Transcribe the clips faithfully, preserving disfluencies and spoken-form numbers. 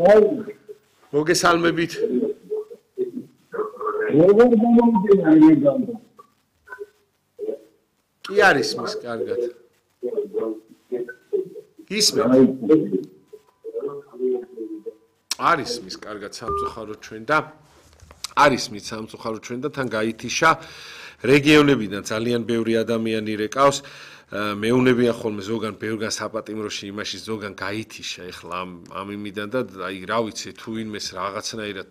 მოგესალმებით. კი არის მის კარგად. გისმენთ? არის მის კარგად სამწუხაროდ ჩვენ და არის მის სამწუხაროდ ჩვენ და თან გაითიშა რეგიონებიდან ძალიან ბევრი ადამიანი რეკავს მეუნებიან ხოლმე ზოგან ბევრგან საპატიმროში იმაში ზოგან გაითიშა ეხლა ამ ამ იმიდან და აი რა ვიცი თუ ვინმეს რაღაცნაირად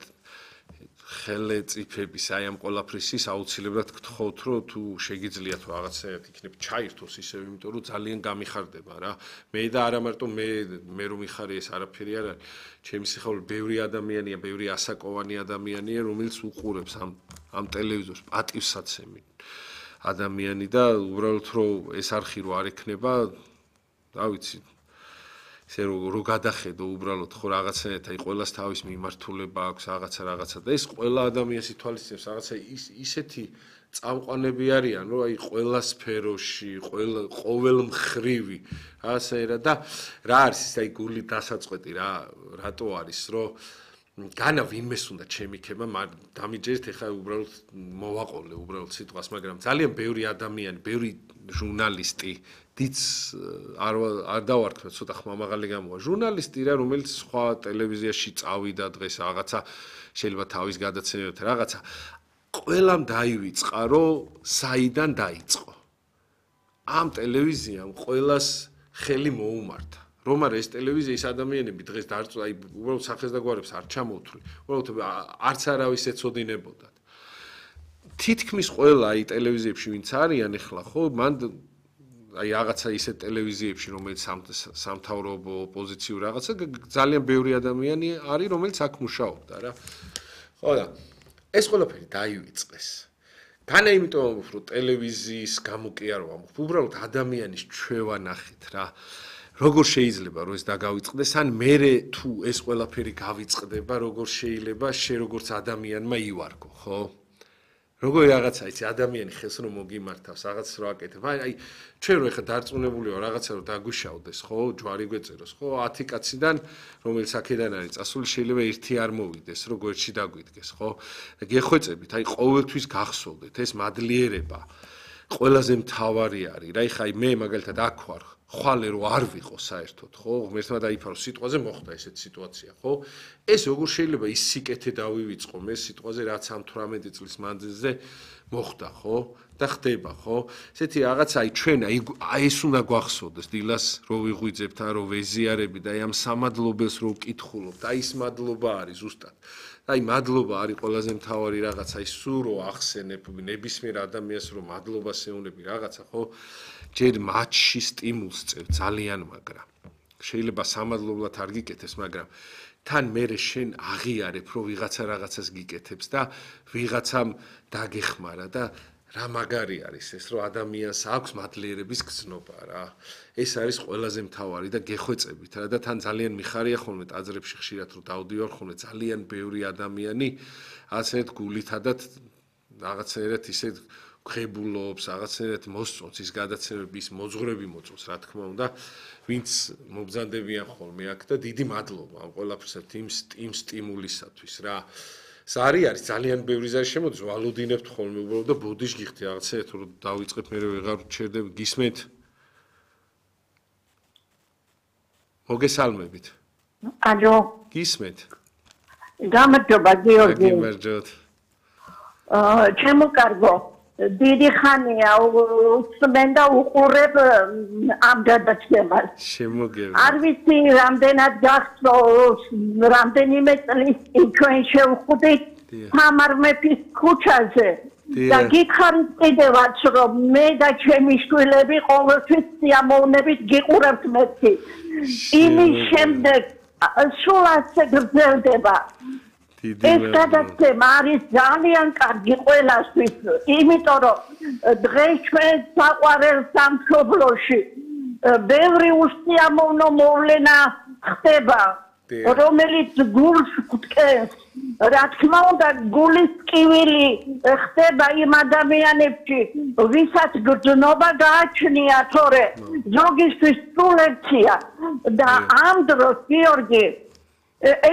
ხელეწიფების აი ამ ყოლაფრისის აუცილებლად გთხოვთ რომ თუ შეგიძლიათ რაღაცნაირად იქნებ ჩაირთოს ისევ იმიტომ რომ ძალიან გამიხარდება რა მე და არა მარტო მე მე რომ მიხარი ეს არაფერი არ არის ჩემი სიხარულით ბევრი ადამიანია ბევრი ასაკოვანი ადამიანია რომელიც უყურებს ამ ამ ტელევიზორს პატივსაცემი ადამიანი და უბრალოდ რომ ეს არხი რო არ ექნება რა ვიცი ესე რო გადახედო უბრალოდ ხო რაღაცნაირად აი ყველას თავის მიმართულება აქვს რაღაცა რაღაცა და ეს ყველა ადამიანს ითვალისწინებს რაღაცა ისეთი წამყვანები არიან რომ აი ყველა სფეროში ყველა ყოველ მხრივი რაღაცა და რა არის ის აი გული დასაწყვეტი რა რატო არის რომ განა ვინმეს უნდა ჩემიქება დამიჯერეთ ეხლა უბრალოდ მოვაყოლე უბრალოდ სიტყვას მაგრამ ძალიან ბევრი ადამიანი ბევრი ჟურნალისტი დიც არ არ დავარქმევ ცოტა ხმამაღალი გამოვა ჟურნალისტი რა რომელიც სხვა ტელევიზიაში წავიდა დღეს რაღაცა შეიძლება თავის გადაცემებით რაღაცა ყველამ დაივიწყა რომ საიდან დაიწყო ამ ტელევიზიამ ყველას ხელი მოუმართა რომ არა ეს ტელევიზია ის ადამიანები დღეს დარწვა აი უბრალოდ სახეს და გვარებს არ ჩამოვთვლი უბრალოდ არც არავის ეცოდინებოდათ თითქმის ყველა აი ტელევიზიებში ვინც არიან ეხლა ხო მან აი რაღაცა ისე ტელევიზიებში რომელიც სამთავრობო ოპოზიციურ რაღაცა ძალიან ბევრი ადამიანი არის რომელიც აქ მუშაობდა რა ხო და ეს ყველაფერი დაივიწყეს განა იმიტომ რომ ტელევიზიის გამო კი არ ვამბობ უბრალოდ ადამიანის ჩვევა ნახეთ რა როგორ შეიძლება რომ ეს დაგავიწყდეს ან მე თუ ეს ყველაფერი გავიწყდება როგორ შეიძლება შე როგორც ადამიანმა ივარგო ხო როგორი რაღაცა იცი ადამიანი ხელს რომ მოგიმართავს რაღაც რო აკეთებ აი აი ჩვენ რო ეხა დარწმუნებული ვარ რაღაცა რო დაგვიშავდეს ხო ჯვარი გვეწეროს ხო ათი კაციდან რომელიც აქედან არის წასული შეიძლება ერთი არ მოვიდეს რო გვერდში დაგვიდგეს ხო და გეხვეწებით აი ყოველთვის გახსოვდეთ ეს მადლიერება ყველაზე მთავარი არის რა ეხა აი მე მაგალითად აქ ვარ ხვალე რო არ ვიყო საერთოდ ხო ღმერთმა დაიფარო სიტყვაზე მოხდა ესეთი სიტუაცია ხო ეს როგორ შეიძლება ის სიკეთე დავივიწყო მე სიტყვაზე რაც ამ თვრამეტი წლის მანძილზე მოხდა ხო და ხდება ხო ესეთი რაღაცა აი ჩვენ აი ეს უნდა გვახსოვდეს დილას რო ვიღვიძებთ ან რო ვეზიარები და აი ამ სამადლობელს რო ვკითხულობთ აი ის მადლობა არის ზუსტად აი მადლობა არის ყველაზე მთავარი რაღაცა ის სულ რო ახსენებ ნებისმიერ ადამიანს რო მადლობას ეუბნები რაღაცა ხო ჯერ მატჩში სტიმულს წევ ძალიან მაგრამ შეიძლება სამადლებლად არ გიკეთებს მაგრამ თან მერე შენ აღიარებ რომ ვიღაცა რაღაცას გიკეთებს და ვიღაცამ დაგეხმარა და რა მაგარი არის ეს რომ ადამიანს აქვს მადლიერების გზნობა რა ეს არის ყველაზე მთავარი და გეხვეწებით რა და თან ძალიან მიხარია ხოლმე ტაძრებში ხშირად რომ დავდივარ ხოლმე ძალიან ბევრი ადამიანი ასეთ გულითადად რაღაცნაირად ისე ხებულობს რაღაცნაირად მოსწონს ის გადაცემების მოძღვრები მოწონს რა თქმა უნდა ვინც მობრძანდებიან ხოლმე აქ და დიდი მადლობა ამ ყველაფრისათვის იმ იმ სტიმულისათვის რა სარი არის ძალიან ბევრი ზარი შემოდის ვალოდინებთ ხოლმე უბრალოდ და ბოდიშ გიხდი რაღაცა თუ დავიწყებ მე ვეღარ ჩერდები გისმენთ მოგესალმებით ალო გისმენთ გამარჯობა გიორგი გამარჯობთ აა ჩემო კარგო დიდი ხანია უსმენ და უყურებ ამ გადაცემას შემოგევი არ ვიცი რამდენად გახსოვს რამდენიმე წლის ჩვენ შევხვდით თამარ მეფის ქუჩაზე და გითხარით კიდევაც რომ მე და ჩემი შვილები ყოველთვის სიამოვნებით გიყურებთ მეთქი იმის შემდეგ სულ ასე გრძელდება ეს გადაცემა არის ძალიან კარგი ყველასთვის იმიტომ რომ დღეს ჩვენ საყვარელ სამშობლოში ბევრი უსიამოვნო მოვლენა ხდება რომელიც გულს გვტკენს რა თქმა უნდა გულის ტკივილი ხდება იმ ადამიანებში ვისაც გრძნობა გააჩნია თორე ზოგისთვის სულ ერთია და ამ დროს გიორგი